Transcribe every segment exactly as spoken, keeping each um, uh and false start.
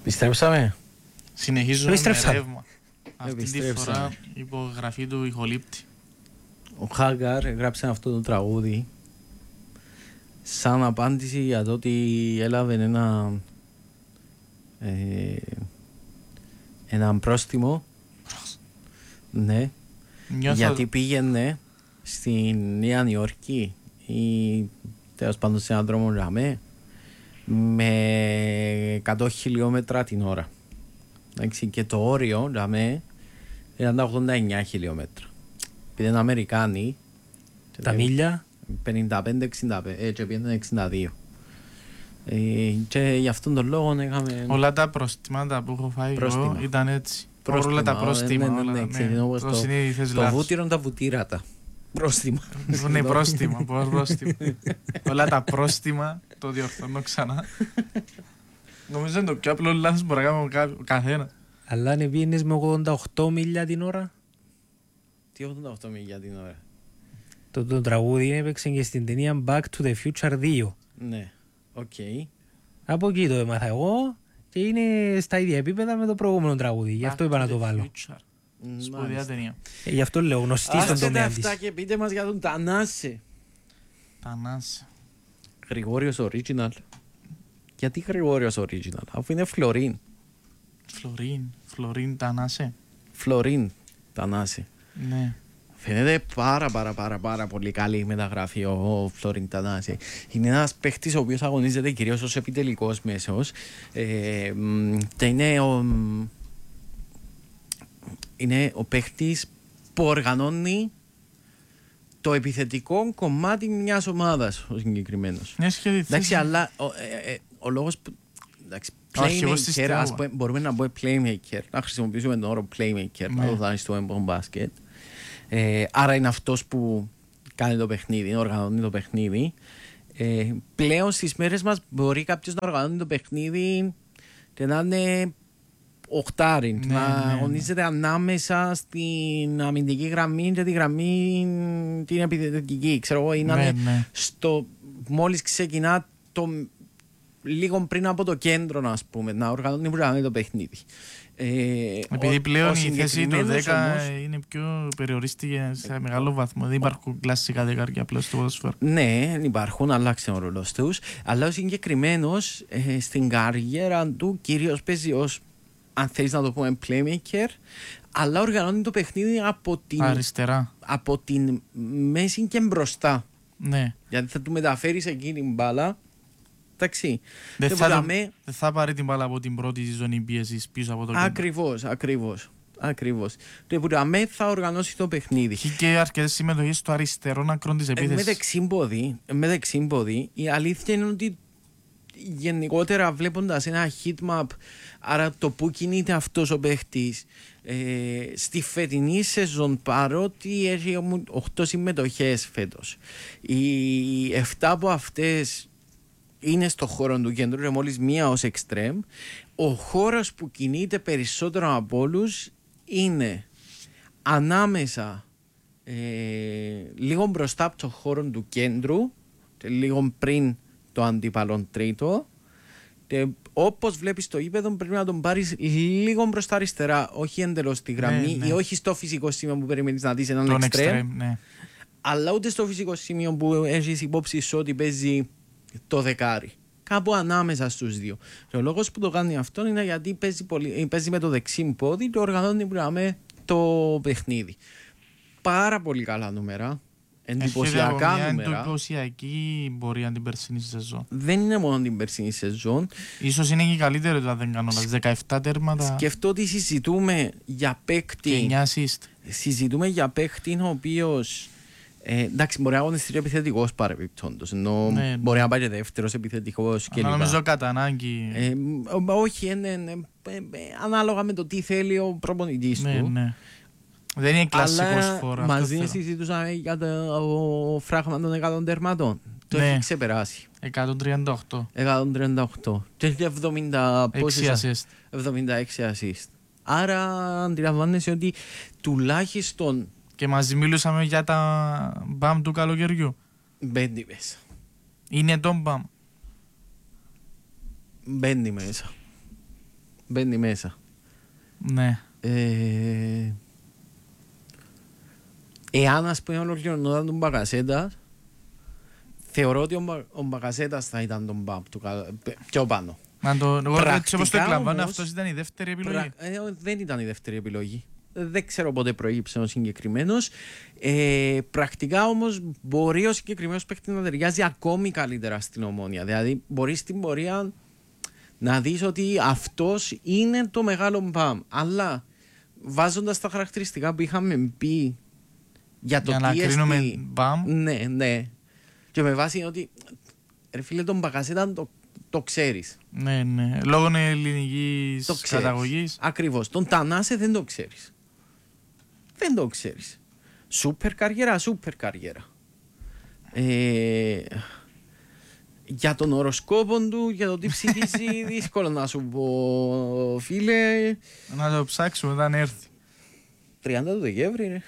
Επιστρέψαμε. Συνεχίζουμε με ρεύμα. Αυτή τη Επιστρέψαμε. φορά υπογραφή του ηχολήπτη. Ο Χάγκαρ έγραψε αυτό το τραγούδι σαν απάντηση για το ότι έλαβε ένα ε, ένα πρόστιμο. Ναι. Νιώθω... Γιατί πήγαινε στη Νέα Νιόρκη ή τέλος πάντων σε έναν δρόμο γραμμέ με εκατό χιλιόμετρα την ώρα. Εντάξει, και το όριο γραμμέ ήταν τα ογδόντα εννιά χιλιόμετρα. Επειδή είναι Αμερικάνοι, Τα μίλια. πενήντα πέντε εξήντα πέντε, έτσι πήγαινε εξήντα δύο. Ε, και γι' αυτόν τον λόγο είχαμε... Όλα τα προστήματα που έχω φάει Πρόστιμα. εγώ ήταν έτσι. Πρόστιμα, Όλα τα πρόστιμα. ναι, ναι, όλα, ναι, ναι. ξέρω, όπως Το το- συνήθιες Το λάθος. βούτυρο τα βουτύρατα. Πρόστιμα. Ναι, πρόστιμα. πω, πρόστιμα. Όλα τα πρόστιμα το διορθώνω ξανά. Νομίζω είναι το πιο απλό λάθος που μπορεί να κάνει ο καθένας. Αλλά αν πήγαινες με ογδόντα οκτώ μίλια την ώρα. Τι ογδόντα οκτώ μιλιά την ώρα. Το, το τραγούδι έπαιξε και στην ταινία Back to the Future δύο. Ναι, οκ. Από εκεί το έμαθα εγώ και είναι στα ίδια επίπεδα με το προηγούμενο τραγούδι. Γι' αυτό Back είπα to να the το βάλω. Future. Μάλιστα. Σπουδαία ταινία. Ε, γι' αυτό λέω γνωστή στον Άσε τα τομέα της. αυτά και πείτε μας για τον Τανάσε. Τανάσε. Γρηγόριος Original. Γιατί Γρηγόριος Original, αφού είναι Φλωρίν. Φλωρίν. Φλωρίν Τανάσε. Φλωρίν Τανάσε. Ναι. Φαίνεται πάρα πάρα πάρα πάρα πολύ καλή μεταγραφή ο Φλωρίν Τανάσε. Είναι ένας παίχτης ο οποίος αγωνίζεται κυρίως ως επιτελικός μέσος. Ε, μ, και είναι ο, μ, είναι ο παίχτης που οργανώνει το επιθετικό κομμάτι μιας ομάδας ο συγκεκριμένος. Ναι, σχεδί Εντάξει, θέση. αλλά ο, ε, ε, ο λόγος που... Εντάξει, Ο αρχηγός της playmaker, Θεού. ας πούμε, μπορούμε να πούμε playmaker, να χρησιμοποιήσουμε τον όρο playmaker, να Ναι. το δανειστούμε από τον μπάσκετ. Ε, άρα είναι αυτός που κάνει το παιχνίδι, οργανώνει το παιχνίδι. Ε, πλέον στις μέρες μας μπορεί κάποιος να οργανώνει το παιχνίδι και να είναι οχτάρι, Ναι, να ναι, ναι. αγωνίζεται ανάμεσα στην αμυντική γραμμή και τη γραμμή την επιθετική. Ξέρω εγώ, είναι Ναι, ναι. στο, μόλις ξεκινά το λίγο πριν από το κέντρο, ας πούμε, να οργανώνει που κάνει το παιχνίδι. Ε, Επειδή ο- πλέον ο η θέση του συγκεκριμένος δέκα όμως- είναι πιο περιορίστηκε σε μεγάλο βαθμό. Δεν υπάρχουν κλασικά δεκάρια απλώς στο ποδόσφαιρο. Ναι, υπάρχουν, αλλάξε ο ρόλος τους. Αλλά ο συγκεκριμένος ε, στην καριέρα του κυρίως παίζει ως, αν θέλεις να το πούμε, playmaker, αλλά οργανώνει το παιχνίδι από την, Αριστερά. από την μέση και μπροστά. Ναι. Γιατί θα του μεταφέρεις εκείνη την μπάλα. Εντάξει. Δεν Και θα, που το- δαμε- δεν θα πάρει την μπάλα από την πρώτη ζώνη πίεσης πίσω από το κέντρο. Ακριβώς, ακριβώς. Ακριβώς. Και που δαμε θα οργανώσει το παιχνίδι. Έχει και αρκετές συμμετοχές στο αριστερό άκρο της Ε, με επίθεσης. δεξίμποδη, ε, με δεξίμποδη, η αλήθεια είναι ότι γενικότερα βλέποντας ένα heat map, άρα το που κινείται αυτός ο παίχτης, ε, στη φετινή σεζόν, παρότι έχει οκτώ συμμετοχές φέτος, οι εφτά από αυτές είναι στο χώρο του κέντρου και μόλις μία ως extreme, ο χώρος που κινείται περισσότερο από όλους είναι ανάμεσα, ε, λίγο μπροστά από το χώρο του κέντρου και λίγο πριν το αντίπαλο τρίτο, και όπως βλέπεις το γήπεδο πρέπει να τον πάρεις λίγο μπροστά αριστερά, όχι εντελώς στη γραμμή, Ναι, ναι. ή όχι στο φυσικό σημείο που περιμένεις να δεις έναν Τον extreme, extreme, ναι. αλλά ούτε στο φυσικό σημείο που έχεις υπόψη σου ότι παίζει το δεκάρι. Κάπου ανάμεσα στους δύο. Και ο λόγος που το κάνει αυτό είναι γιατί παίζει, πολύ, παίζει με το δεξί πόδι και οργανώνει με το παιχνίδι. Πάρα πολύ καλά νούμερα. Εντυπωσιακά Έχει μια νούμερα. εντυπωσιακή πορεία την περσινή σεζόν. Δεν είναι μόνο την περσινή σεζόν. Ίσως είναι και καλύτερο όταν δεν κάνω λάθος. δεκαεπτά τέρματα Σκεφτώ ότι συζητούμε για και παίκτη. εννιά assist. Συζητούμε για παίκτη ο οποίος. Ε, εντάξει, μπορεί να αγωνιστεί επιθετικός παρεμπιπτόντως. Ενώ Ναι, ναι. μπορεί να πάει και δεύτερος επιθετικός κλπ. Αλλά νομίζω κατά ανάγκη. Ε, μ, όχι, είναι, είναι, ε, ε, ανάλογα με το τι θέλει ο προπονητής Ναι, του. ναι. Δεν είναι κλασικός Αλλά φόρο. μαζί συζητούσαμε για το φράγμα των εκατό τερματών. Το Ναι. έχει ξεπεράσει. εκατόν τριάντα οκτώ. εκατόν τριάντα οκτώ. Και έχει εβδομήντα, πόσες, έξι assist. εβδομήντα έξι assist. Άρα αντιλαμβάνεσαι ότι τουλάχιστον Και μαζί μιλούσαμε για τα μπαμ του καλοκαιριού. μπαίνει μέσα. Είναι το μπαμ. Μπαίνει μέσα. μπαίνει μέσα. Ναι. Ε, εάν ας πούμε ολοκληρωνόταν τον Μπακασέτας, θεωρώ ότι ο, Μπα, ο Μπακασέτας θα ήταν τον Μπαμ του πιο πάνω. Μα το, εγώ έτσι όπως το εκλαμβάνω, όμως, αυτός ήταν η δεύτερη επιλογή. Πρα, ε, δεν ήταν η δεύτερη επιλογή. Δεν ξέρω πότε προήγηψε ο συγκεκριμένος. Ε, πρακτικά όμως μπορεί ο συγκεκριμένος παίκτης να ταιριάζει ακόμη καλύτερα στην Ομόνια. Δηλαδή μπορεί στην πορεία να δεις ότι αυτός είναι το μεγάλο μπαμ. Αλλά βάζοντας τα χαρακτηριστικά που είχαμε πει για το για να τι κρίνουμε εστί, μπαμ. ναι, ναι. Και με βάση ότι ρε φίλε τον Μπακασέτα το, το ξέρεις. Ναι, ναι. Λόγω ελληνικής Το ξέρεις. καταγωγής. Ακριβώς. Τον Τανάσε δεν το ξέρεις. Δεν το ξέρεις. Σούπερ καριέρα, σούπερ καριέρα. Ε, για τον οροσκόπο του, για το τι ψηφίζει, δύσκολο να σου πω, φίλε. Να το ψάξουμε όταν έρθει. τριάντα του Δεκέμβρη, ρε.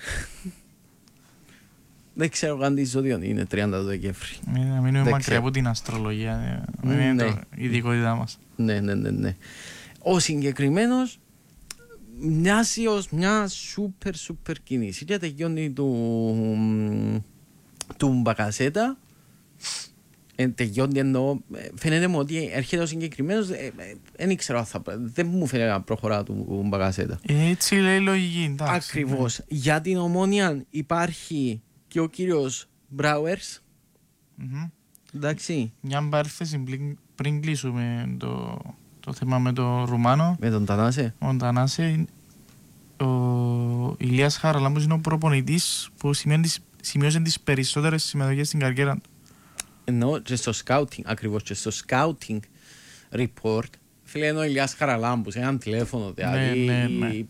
Δεν ξέρω καν τι ζώδιο είναι τριάντα του Δεκέμβρη. Μην, να μείνουμε Δεν μακριά ξέρω. από την αστρολογία. Mm, Δεν είναι ναι. το ειδικότητά μας. Ναι, ναι, ναι, ναι. Ο συγκεκριμένος μοιάζει ως μια σούπερ σούπερ κίνηση και τελειώνει του, του Μπακασέτα. Ε, τελειώνει εννοώ, ε, φαίνεται μου ότι έρχεται ο συγκεκριμένος, ε, ε, δεν ήξερα αν θα, δεν μου φαίνεται να προχωρά του Μπακασέτα. Έτσι λέει η λογική. εντάξει, Ακριβώς. Για την Ομόνια υπάρχει και ο κύριος Μπράουερς. ναι. Μμμ. Εντάξει. Μια παρένθεση πριν- πριν κλείσουμε το, το θέμα με τον Ρουμάνο. Με τον Τανάσε. Ο Ντανάσε, ο Ηλίας Χαραλάμπους είναι ο προπονητής που σημειώνει τις- σημείωσε τις περισσότερες συμμετοχές στην καριέρα του. Ενώ και στο scouting, ακριβώς και στο scouting report, φίλε είναι ο Ηλιάς Χαραλάμπους, έναν τηλέφωνο, δηλαδή, ναι, ναι.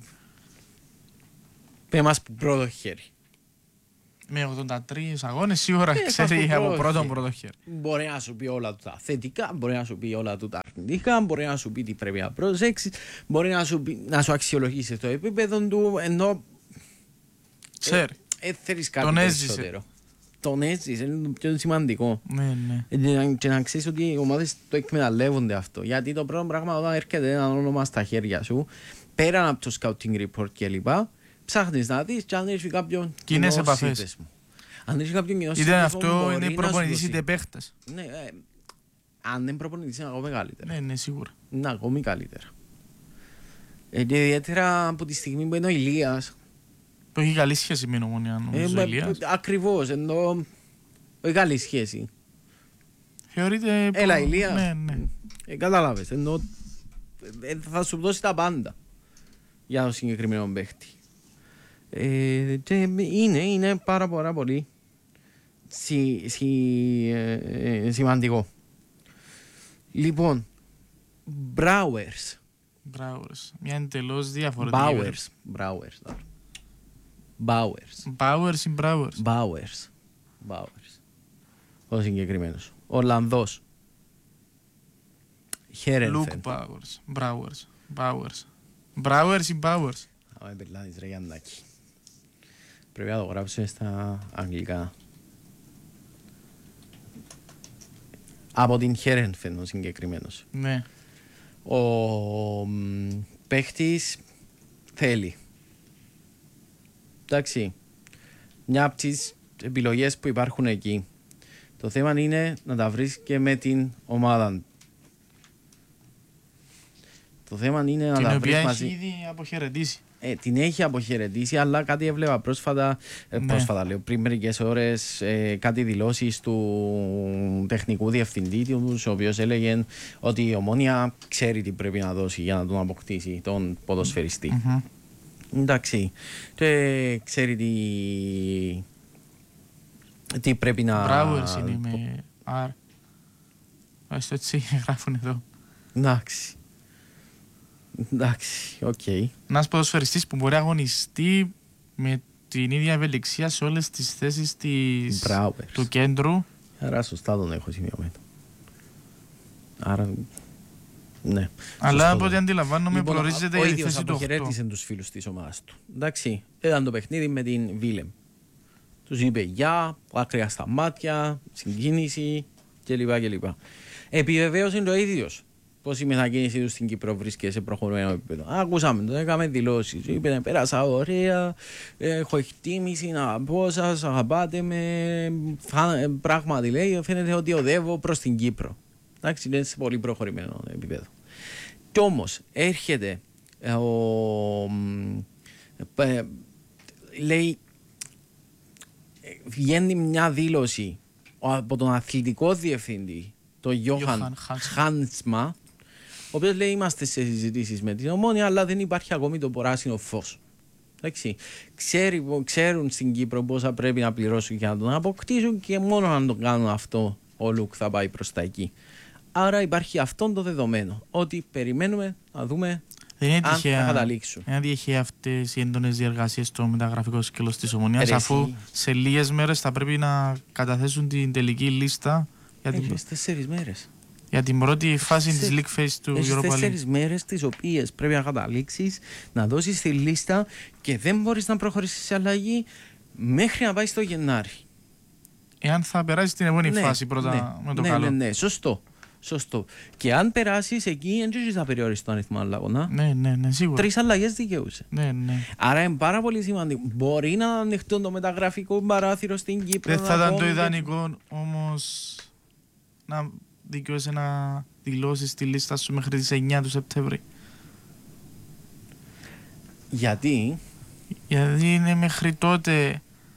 πέ μας που πρώτο χέρι. Με ογδόντα τρία αγώνες σίγουρα Ε, ξέρει θα από πω πρώτον όχι. πρώτο χέρι. Μπορεί να σου πει όλα του τα θετικά, μπορεί να σου πει όλα του τα αρνητικά, μπορεί να σου πει τι πρέπει να προσέξεις, μπορεί να σου, πει, να σου αξιολογήσει το επίπεδο του, ενώ Ξέρει. ε, ε, θέλεις κάτι Τον έζησε. περισσότερο. Τον έζησε, είναι το πιο σημαντικό. Ναι, ναι. Ε, Και να, και να ξέρεις ότι οι ομάδες το εκμεταλλεύονται αυτό. Γιατί το πρώτο πράγμα όταν έρχεται ένα όνομα στα χέρια σου, πέραν από το scouting report κλπ, ψάχνεις να δεις και αν έχει κάποιον Κοινές κοινό επαφές. σύνδεσμο. Αν έχει κάποιον κοινό Είτε σύνδεσμο, αυτό μπορεί είναι να σου προπονητής δώσει. είτε παίχτες. Ναι, ε, αν δεν προπονητής είναι ακόμη καλύτερα. Ναι, ναι, σίγουρα. Είναι ακόμη καλύτερα. Ε, και ιδιαίτερα από τη στιγμή που είναι ο Ηλίας. Που έχει καλή σχέση με την Ομόνια, νομίζω, ο Ηλίας. Ακριβώς, ενώ έχει καλή σχέση. Θεωρείται... Έλα, προ- Ηλία. Ναι, ναι. Ε, κατάλαβες, ενώ ε, θα σου δώσει τα πάντα για τον συγκεκριμένο παίχτη. Ε, και είναι, είναι πάρα, πάρα πολύ σι, σι, ε, ε, σημαντικό. Λοιπόν, Μπράουερς. Μπράουερς. Μια εντελώς διαφορετική. Μπάουερς. Μπράουερς. Μπάουερς. Μπάουερς ή Μπράουερς. Μπάουερς. Μπάουερς. Ο συγκεκριμένος. Ολλανδός. Λουκ Χέρενφεν. Μπάουερς. Μπράουερς. Μπάουερς. Μπράουερς ή Μπάουερς. Άμα περλάδεις ρε Γιάννακη. Πρέπει να το γράψουμε στα αγγλικά. Από την Χέρενφεν ο συγκεκριμένος. Ναι. Ο μ, παίχτης θέλει. Εντάξει. Μια από τις επιλογές που υπάρχουν εκεί. Το θέμα είναι να τα βρεις και με την ομάδα. Το θέμα είναι να Την τα βρεις οποία έχει μαζί. ήδη αποχαιρετήσει. Ε, την έχει αποχαιρετήσει, αλλά κάτι έβλεπα πρόσφατα, ε, Ναι. πρόσφατα λέω, πριν μερικές ώρες, ε, κάτι δηλώσεις του τεχνικού διευθυντή του, ο οποίος έλεγε ότι η Ομόνια ξέρει τι πρέπει να δώσει για να τον αποκτήσει τον ποδοσφαιριστή. Μμμ. Εντάξει. Και ξέρει τι, τι πρέπει να... Μπράουερς είναι με R. Ας το έτσι γράφουν εδώ. Εντάξει. Εντάξει, οκ. Ένας ποδοσφαιριστής που μπορεί να αγωνιστεί με την ίδια ευελιξία σε όλες τις θέσεις της... Μπράουερς. του κέντρου. Άρα σωστά τον έχω σημειωμένο. Άρα, ναι. Αλλά σωστό από το ό,τι λέω. αντιλαμβάνομαι Λοιπόν, προορίζεται ο η ίδιος θέση του οκτώ. αποχαιρέτησε τους φίλους της ομάδας του. Εντάξει, ήταν το παιχνίδι με την Βίλεμ. Τους είπε γεια, άκρια στα μάτια, συγκίνηση κλπ. κλπ. Επιβεβαίωσε το ίδιος πώς η μετακίνηση του στην Κύπρο βρίσκεται σε προχωρημένο επίπεδο. Ακούσαμε το, έκαμε δηλώσεις. Είπε, πέρασα ωραία, έχω εκτίμηση να πω σας, αγαπάτε με. Πράγματι λέει, φαίνεται ότι οδεύω προς την Κύπρο. Εντάξει, είναι σε πολύ προχωρημένο επίπεδο. Κι όμως έρχεται ο, ε, λέει, βγαίνει μια δήλωση από τον αθλητικό διευθυντή, τον Γιώχαν Χάντσμα, ο οποίος λέει είμαστε σε συζητήσεις με την Ομόνια, αλλά δεν υπάρχει ακόμη το πράσινο φως. Εντάξει. Ξέρει, ξέρουν στην Κύπρο πόσα πρέπει να πληρώσουν για να τον αποκτήσουν και μόνο αν το κάνουν αυτό ο Λουκ θα πάει προς τα εκεί. Άρα υπάρχει αυτό το δεδομένο, ότι περιμένουμε να δούμε δεν αν θα καταλήξουν. Είναι τυχαία αυτές οι έντονες διεργασίες στο μεταγραφικό σκέλος της Ομονίας, αφού σε λίγες μέρες θα πρέπει να καταθέσουν την τελική λίστα για την, Έχεις τέσσερις μέρες. για την πρώτη φάση της League Phase του Europa League. Έχεις τέσσερις μέρες τις οποίες πρέπει να καταλήξεις, να δώσεις τη λίστα και δεν μπορείς να προχωρήσεις σε αλλαγή μέχρι να πάει στο Γενάρη. Εάν θα περάσει την επόμενη ναι, φάση πρώτα ναι, με το ναι, καλό. Ναι, ναι, σωστό. Σωστό. Και αν περάσεις εκεί, δεν θα περιοριστεί τον αριθμό αλλαγών. Ναι, ναι, ναι, σίγουρα. Τρεις αλλαγές δικαιούσε. Ναι, ναι. Άρα είναι πάρα πολύ σημαντικό. Μπορεί να ανοιχτούν το μεταγραφικό παράθυρο στην Κύπρο. Δεν θα ήταν το ιδανικό όμως να δικαιώσει να δηλώσεις τη λίστα σου μέχρι τις εννιά του Σεπτέμβρη. Γιατί? Γιατί είναι μέχρι τότε.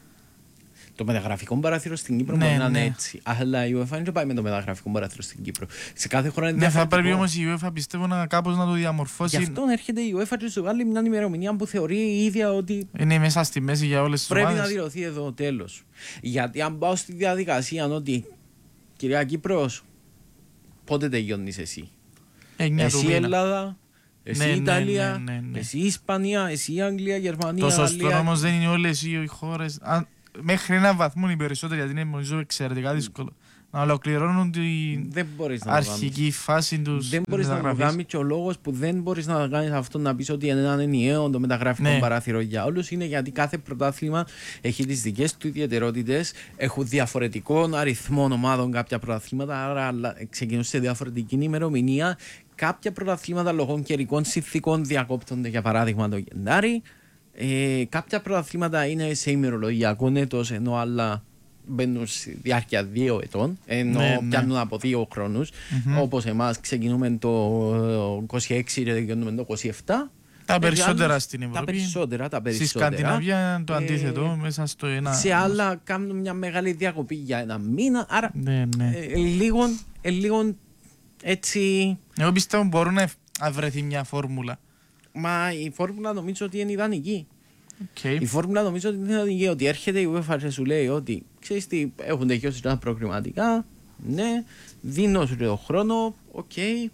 Το μεταγραφικό παράθυρο στην Κύπρο ναι, μπορεί να ναι. είναι έτσι. Αλλά η UEFA δεν πάει με το μεταγραφικό παράθυρο στην Κύπρο. Σε κάθε χώρα είναι ναι, διαφορετικό. θα πρέπει όμως η UEFA πιστεύω να κάπως να το διαμορφώσει. Γι' αυτό έρχεται η UEFA και σου βάλει μια ημερομηνία που θεωρεί η ίδια ότι είναι μέσα στη μέση για όλες τις πρέπει ομάδες. να δηλωθεί εδώ τέλος. Γιατί αν πάω στη διαδικασία ότι κυρία Κύπρος, πότε τελειώνεις εσύ? Εσύ Ελλάδα, εσύ ναι, Ιταλία, ναι, ναι, ναι, ναι. εσύ Ισπανία, εσύ Αγγλία, Γερμανία. Το σωστό Γαλλία. όμως δεν είναι όλες οι χώρες. Αν, μέχρι έναν βαθμό οι περισσότεροι, γιατί είναι νομίζω εξαιρετικά δύσκολο να ολοκληρώνουν την αρχική φάση τους. Δεν μπορείς να το κάνεις και ο λόγος που δεν μπορείς να κάνεις αυτό να πεις ότι είναι έναν ενιαίο το μεταγραφικό ναι. παράθυρο για όλους είναι γιατί κάθε πρωτάθλημα έχει τις δικές του ιδιαιτερότητες, έχουν διαφορετικό αριθμό ομάδων κάποια πρωταθλήματα, άρα ξεκινούν σε διαφορετική ημερομηνία. Κάποια πρωταθλήματα λόγω καιρικών συνθήκων διακόπτονται, για παράδειγμα το Γενάρη. Ε, κάποια πρωταθλήματα είναι σε ημερολογιακό έτος, ενώ άλλα μπαίνουν στη διάρκεια δύο ετών, ενώ ναι, πιάνουν ναι. από δύο χρόνους. Mm-hmm. Όπως εμάς ξεκινούμε το είκοσι έξι και τελειώνουμε το είκοσι επτά. Τα περισσότερα άλλους, στην Ευρώπη. Τα περισσότερα, τα περισσότερα. Στη Σκανδιναβία το αντίθετο, ε, μέσα στο ένα. Σε άλλα κάνουν μια μεγάλη διακοπή για ένα μήνα. Άρα ναι, ναι. Ε, λίγο, ε, λίγο έτσι. Εγώ πιστεύω μπορούν να βρεθεί μια φόρμουλα. Μα η φόρμουλα νομίζω ότι είναι ιδανική. Okay. Η φόρμουλα νομίζω ότι είναι ιδανική. Ότι έρχεται η UEFA και σου λέει ότι ξέρεις τι, έχουν τελειώσει τα προκριματικά. Ναι, δίνω σου το χρόνο. Οκ, okay,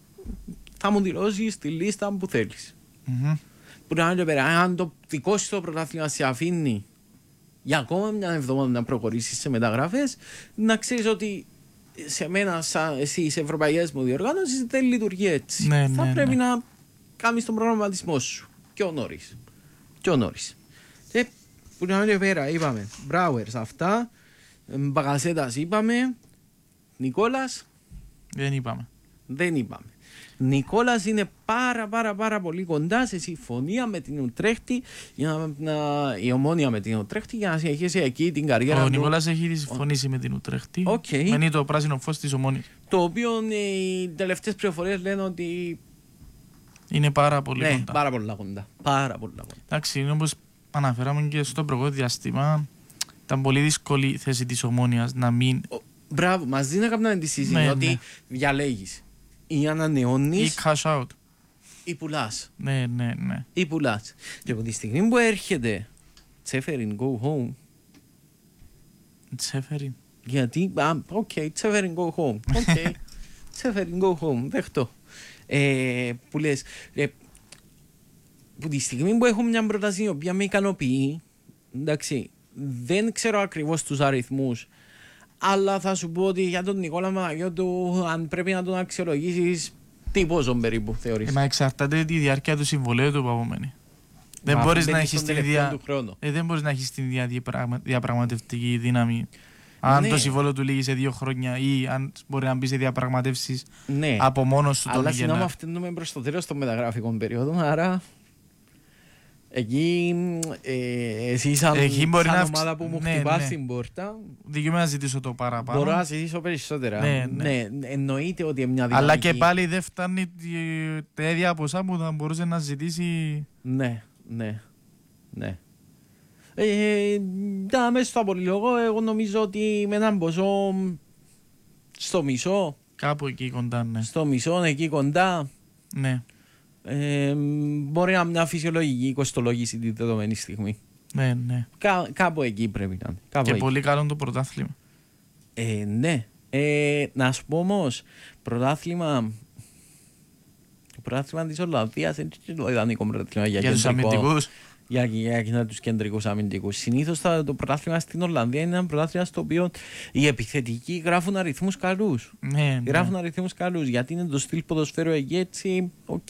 θα μου δηλώσεις τη λίστα που θέλεις. Mm-hmm. Που να είναι πέρα. Αν το δικό σου το πρωτάθλημα σε αφήνει για ακόμα μια εβδομάδα να προχωρήσεις σε μεταγραφές, να ξέρεις ότι σε μένα, σαν εσύ, σε ευρωπαϊκές μου διοργάνωσεις, δεν λειτουργεί έτσι. Ναι, θα ναι, πρέπει ναι. να κάνεις τον προγραμματισμό σου. Πιο νωρίς. Πιο νωρίς. Και που να είναι πέρα, είπαμε. Μπράουερς αυτά. Μπαγασέτας είπαμε. Νικόλας. Δεν είπαμε. Δεν είπαμε. Νικόλας είναι πάρα πάρα πάρα πολύ κοντά σε συμφωνία με την Ουτρέχτη, για να, να, η Ομόνια με την Ουτρέχτη για να συνεχίσει εκεί την καριέρα του. Ο του. Νικόλας έχει συμφωνήσει με την Ουτρέχτη. Okay. Μένει το πράσινο φως της Ομόνιας. Το οποίο οι τελευταίες πληροφορίες λένε ότι είναι πάρα πολύ ναι, κοντά. Πάρα πολύ κοντά. Πάρα πολύ κοντά. Εντάξει, είναι όπως αναφέραμε και στο προηγούμενο διάστημα, ήταν πολύ δύσκολη η θέση της Ομόνιας να μην. Ο, μπράβο, μας δίνει κάποια τη συζήτηση ναι, ότι ναι. διαλέγεις ή ανανεώνεις ή cash out ή πουλάς. Ναι, ναι, ναι. Ή πουλάς. Και από τη στιγμή που έρχεται Τσέφεριν go home. Τσέφεριν. Γιατί, οκ, Τσέφεριν go home. Οκ, Τσέφεριν go home. Δέχτω. Ε, που λες, ε, που τη στιγμή που έχω μια πρόταση η οποία με ικανοποιεί, εντάξει, δεν ξέρω ακριβώς τους αριθμούς, αλλά θα σου πω ότι για τον Νικόλα Μαναγιώτου, αν πρέπει να τον αξιολογήσεις, τι πόσο περίπου θεωρείς. Ε, μα εξαρτάται τη διάρκεια του συμβολέου του που απομένει. Δεν μπορείς να έχεις την ίδια, ε, δεν μπορείς να έχεις την ίδια διαπραγμα... διαπραγματευτική δύναμη Αν Ναι. το συμβόλαιο του λύγει σε δύο χρόνια ή αν μπορεί να μπει σε διαπραγματεύσεις Ναι. από μόνος του τον Αλλά Γενάρη. συνάμα φταίνουμε προς το τέλος των μεταγραφικών περίοδων, άρα εκεί ε, εσύ σαν, Εκεί μπορεί σαν να ομάδα αυξ- που μου ναι, χτυπάς ναι. στην πόρτα, Δικαιούμαι να ζητήσω το παραπάνω. μπορώ να ζητήσω περισσότερα. Ναι, ναι. εννοείται ότι είναι μια δυναμική. Αλλά και πάλι δεν φτάνει τη- τα ίδια ποσά που θα μπορούσε να ζητήσει. Ναι, ναι, ναι. Ε, τα μέσα στο απολυλογό, εγώ νομίζω ότι με έναν ποσό στο μισό, Κάπου εκεί κοντά, ναι. στο μισό εκεί κοντά, Ναι, ε, μπορεί να είναι μια φυσιολογική κοστολόγηση τη δεδομένη στιγμή. ναι, ναι. Κά, κάπου εκεί πρέπει να είναι. Κάπου Και εκεί. πολύ καλό το πρωτάθλημα. Ε, ναι. Ε, να σου πω όμως, πρωτάθλημα. Το πρωτάθλημα της Ολλανδίας είναι και το ιδανικό πρωτάθλημα για, Για τους κεντρικό- αμυντικούς. για, για, για τους κεντρικούς αμυντικούς. Συνήθως τα- το πρωτάθλημα στην Ολλανδία είναι ένα πρωτάθλημα στο οποίο οι επιθετικοί γράφουν αριθμούς καλούς. Ναι, ναι. Γράφουν αριθμούς καλούς γιατί είναι το στυλ ποδοσφαίρου εκεί έτσι, οκ.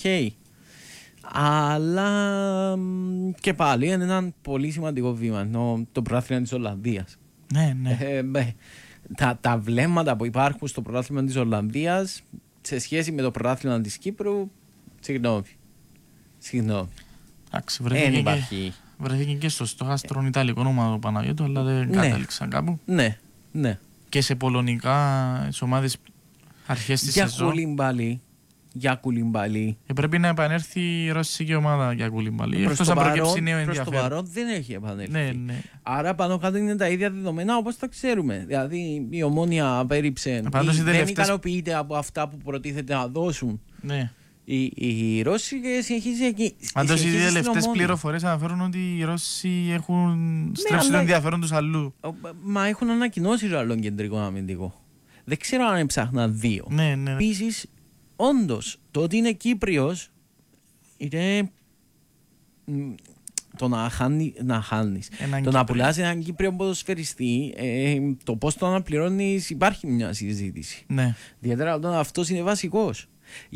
Αλλά μ, και πάλι είναι ένα πολύ σημαντικό βήμα το, το πρωτάθλημα της Ολλανδίας. Ναι, ναι. Ε, μπε, τα, τα βλέμματα που υπάρχουν στο πρωτάθλημα της Ολλανδίας σε σχέση με το πρωτάθλημα της Κύπρου, συγγνώμη. Συγγνώμη. Εντάξει, Δεν βρέθηκε, και, υπάρχει. βρέθηκε και στο στόχαστρο Ιταλικό όνομα του Παναγιώτου, αλλά δεν Ναι. κατέληξαν κάπου. Ναι, ναι. Και σε πολωνικά σε ομάδες αρχές της Για σεζόν. κουλιμπαλί. Για κουλιμπαλί. Ε, πρέπει να επανέλθει η ρωσική ομάδα για κουλιμπαλί. Προς Εκτός το, αν προκύψει παρόν, νέο προς το ενδιαφέρον. παρόν δεν έχει επανέλθει. Ναι, ναι. Άρα πάνω κάτω είναι τα ίδια δεδομένα όπως τα ξέρουμε. Δηλαδή η Ομόνια απέρριψε. Πάντως ή οι δεν τελευταίες- ικανοποιείται από αυτά που προτίθεται να δώσουν. ναι. Οι, οι Ρώσοι και συνεχίζει εκεί. Πάντως οι συνεχίζει στην τελευταίες Ομόνοια. πληροφορίες αναφέρουν ότι οι Ρώσοι έχουν στρέψει αλλά- το ενδιαφέρον τους αλλού. Ο- Μα έχουν ανακοινώσει το άλλον κεντρικό αμυντικό. Δεν ξέρω αν έψαχναν δύο. Ναι, ναι. Επίση, όντω, το ότι είναι Κύπριος είναι. μ, Το να, χάνει, να χάνεις. Έναν Το να Κύπριο. πουλάς έναν Κύπριο ποδοσφαιριστή, ε, το πώς το αναπληρώνεις υπάρχει μια συζήτηση. Ναι. Ιδιαίτερα όταν αυτός είναι βασικός.